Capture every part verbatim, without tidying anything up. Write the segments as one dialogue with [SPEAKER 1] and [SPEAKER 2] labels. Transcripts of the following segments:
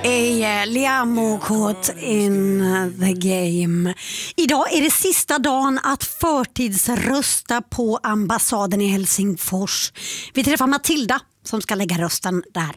[SPEAKER 1] Ej, Liamo caught in the game. Idag är det sista dagen att förtidsrösta på ambassaden i Helsingfors. Vi träffar Matilda som ska lägga rösten där.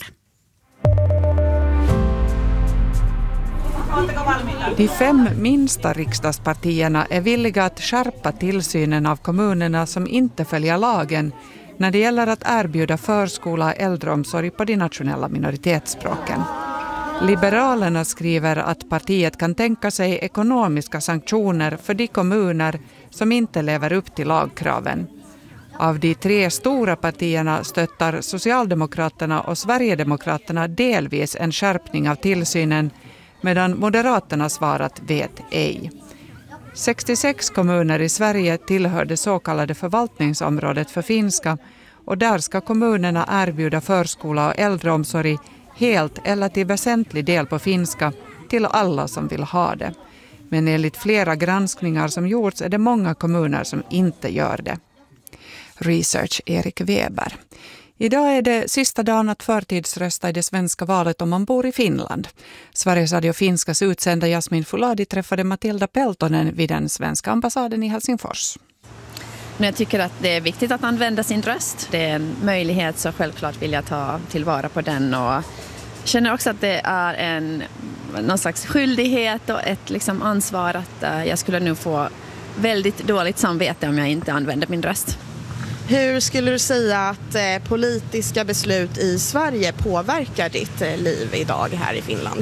[SPEAKER 2] De fem minsta riksdagspartierna är villiga att skärpa tillsynen av kommunerna som inte följer lagen när det gäller att erbjuda förskola och äldreomsorg på de nationella minoritetsspråken. Liberalerna skriver att partiet kan tänka sig ekonomiska sanktioner för de kommuner som inte lever upp till lagkraven. Av de tre stora partierna stöttar Socialdemokraterna och Sverigedemokraterna delvis en skärpning av tillsynen, medan Moderaterna svarat vet ej. sextiosex kommuner i Sverige tillhör det så kallade förvaltningsområdet för finska, och där ska kommunerna erbjuda förskola och äldreomsorg helt eller till väsentlig del på finska till alla som vill ha det. Men enligt flera granskningar som gjorts är det många kommuner som inte gör det. Research Erik Weber. Idag är det sista dagen att förtidsrösta i det svenska valet om man bor i Finland. Sveriges Radio Finskas utsända Jasmin Fuladi träffade Matilda Peltonen vid den svenska ambassaden i Helsingfors.
[SPEAKER 3] Jag tycker att det är viktigt att använda sin röst. Det är en möjlighet, så självklart vill jag ta tillvara på den. Och känner också att det är en någon slags skyldighet och ett liksom ansvar att uh, jag skulle nu få väldigt dåligt samvete om jag inte använder min röst.
[SPEAKER 4] Hur skulle du säga att eh, politiska beslut i Sverige påverkar ditt eh, liv idag här i Finland?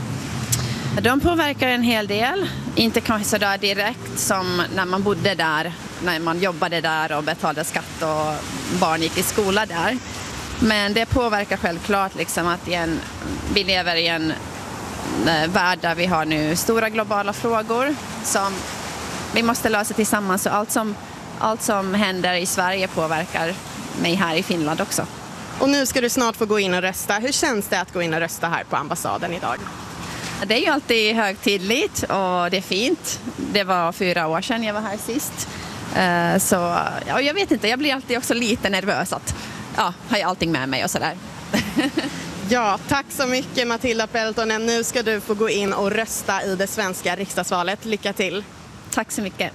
[SPEAKER 3] De påverkar en hel del. Inte kanske så där direkt som när man bodde där, när man jobbade där och betalade skatt och barn gick i skola där. Men det påverkar självklart liksom att igen, vi lever i en eh, värld där vi har nu stora globala frågor som vi måste lösa tillsammans, och allt som Allt som händer i Sverige påverkar mig här i Finland också.
[SPEAKER 4] Och nu ska du snart få gå in och rösta. Hur känns det att gå in och rösta här på ambassaden idag?
[SPEAKER 3] Det är ju alltid högtidligt och det är fint. Det var fyra år sedan jag var här sist. Så ja, jag vet inte, jag blir alltid också lite nervös att ja, har jag allting med mig och sådär.
[SPEAKER 4] Ja, tack så mycket Matilda Peltonen. Nu ska du få gå in och rösta i det svenska riksdagsvalet. Lycka till!
[SPEAKER 3] Tack så mycket!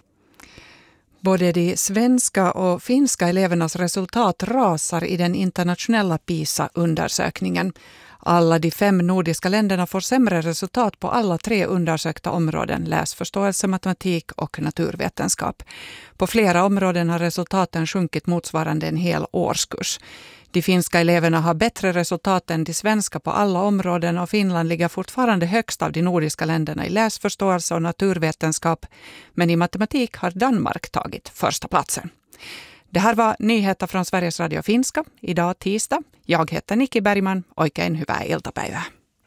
[SPEAKER 2] Både de svenska och finska elevernas resultat rasar i den internationella PISA-undersökningen. Alla de fem nordiska länderna får sämre resultat på alla tre undersökta områden: läsförståelse, matematik och naturvetenskap. På flera områden har resultaten sjunkit motsvarande en hel årskurs. De finska eleverna har bättre resultat än de svenska på alla områden, och Finland ligger fortfarande högst av de nordiska länderna i läsförståelse och naturvetenskap, men i matematik har Danmark tagit första platsen. Det här var nyheter från Sveriges Radio Finska, idag tisdag. Jag heter Nikki Bergman, oikein hyvää iltapäivää.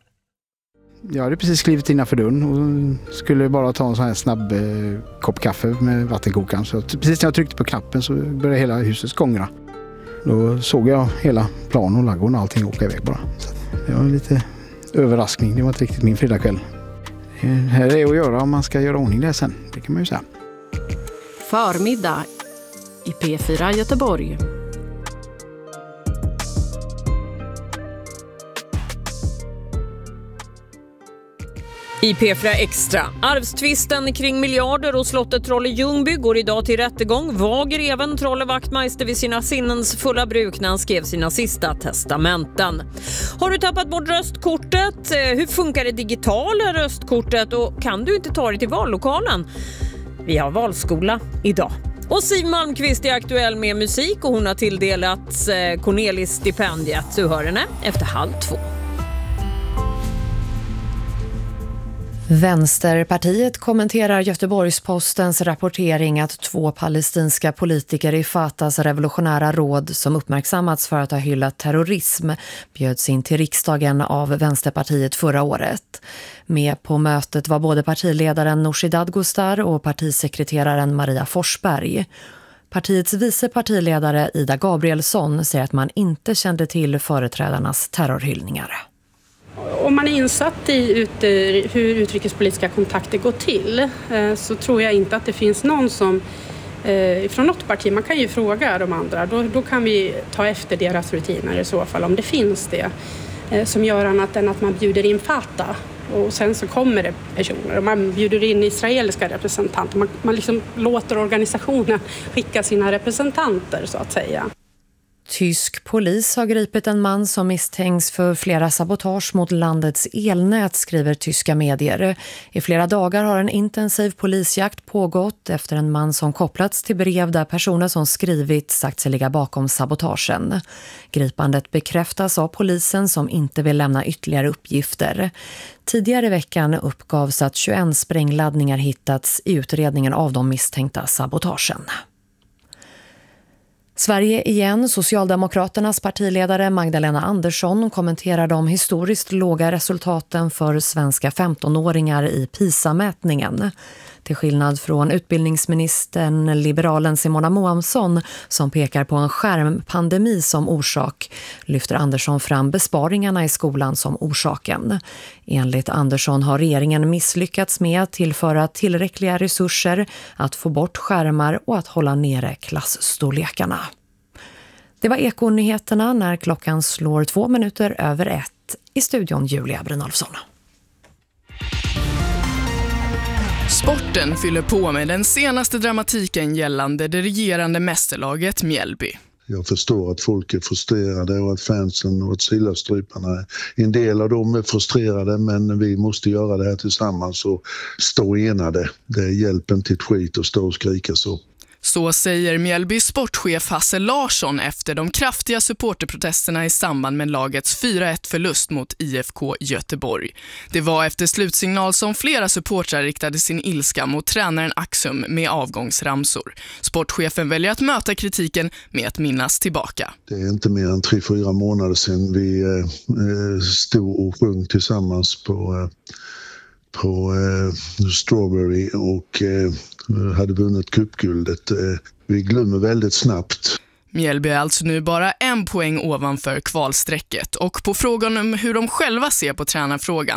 [SPEAKER 5] Jag hade precis klivit innanför dörren och skulle bara ta en sån här snabb eh, kopp kaffe med vattenkokaren. Så precis när jag tryckte på knappen så började hela huset skångra. Då såg jag hela plan och laggården och allting åka iväg bara. Så det var lite överraskning, det var inte riktigt min fredagkväll. Det här är att göra om man ska göra ordning det sen, det kan man ju säga.
[SPEAKER 6] Förmiddag i P fyra Göteborg.
[SPEAKER 7] I P fyra Extra. Arvstvisten kring miljarder och slottet Trolle Ljungby går idag till rättegång. Var greven Trolle Wachtmeister vid sina sinnens fulla bruk när han skrev sina sista testamenten. Har du tappat bort röstkortet? Hur funkar det digitala röstkortet? Och kan du inte ta dig till vallokalen? Vi har valskola idag. Och Siv Malmqvist är aktuell med musik och hon har tilldelats Cornelis-stipendiet. Du hör henne efter halv två.
[SPEAKER 8] Vänsterpartiet kommenterar Göteborgs-Postens rapportering att två palestinska politiker i Fatahs revolutionära råd som uppmärksammats för att ha hyllat terrorism bjöds in till riksdagen av Vänsterpartiet förra året. Med på mötet var både partiledaren Nooshi Dadgostar och partisekreteraren Maria Forsberg. Partiets vice partiledare Ida Gabrielsson säger att man inte kände till företrädarnas terrorhyllningar.
[SPEAKER 9] Om man är insatt i hur utrikespolitiska kontakter går till så tror jag inte att det finns någon som från något parti, man kan ju fråga de andra, då, då kan vi ta efter deras rutiner i så fall om det finns det. eh, som gör annat än att man bjuder in Fatah. Och sen så kommer det personer och man bjuder in israeliska representanter. Man, man liksom låter organisationen skicka sina representanter så att säga.
[SPEAKER 8] Tysk polis har gripit en man som misstänks för flera sabotage mot landets elnät, skriver tyska medier. I flera dagar har en intensiv polisjakt pågått efter en man som kopplats till brev där personer som skrivit sagt sig ligga bakom sabotagen. Gripandet bekräftas av polisen som inte vill lämna ytterligare uppgifter. Tidigare i veckan uppgavs att tjugoett sprängladdningar hittats i utredningen av de misstänkta sabotagen. Sverige igen. Socialdemokraternas partiledare Magdalena Andersson kommenterar de historiskt låga resultaten för svenska femtonåringar i PISA-mätningen. Till skillnad från utbildningsministern liberalen Simona Moamsson som pekar på en skärmpandemi som orsak, lyfter Andersson fram besparingarna i skolan som orsaken. Enligt Andersson har regeringen misslyckats med att tillföra tillräckliga resurser, att få bort skärmar och att hålla nere klassstorlekarna. Det var Ekonyheterna när klockan slår två minuter över ett. I studion Julia Brynolfsson.
[SPEAKER 10] Sporten fyller på med den senaste dramatiken gällande det regerande mästerlaget Mjällby.
[SPEAKER 11] Jag förstår att folk är frustrerade och att fansen och att Sillastryparna, en del av dem är frustrerade, men vi måste göra det här tillsammans och stå enade. Det är hjälpen till ett skit och stå och skrika så.
[SPEAKER 10] Så säger Mjällbys sportchef Hasse Larsson efter de kraftiga supporterprotesterna i samband med lagets fyra ett förlust mot I F K Göteborg. Det var efter slutsignal som flera supportrar riktade sin ilska mot tränaren Axum med avgångsramsor. Sportchefen väljer att möta kritiken med att minnas tillbaka.
[SPEAKER 11] Det är inte mer än tre, fyra månader sedan vi eh, stod och sjöng tillsammans på... Eh, på eh, Strawberry och eh, hade vunnit cupguldet. Eh, vi glömmer väldigt snabbt.
[SPEAKER 10] Mjällby är alltså nu bara en poäng ovanför kvalsträcket och på frågan om hur de själva ser på tränarfrågan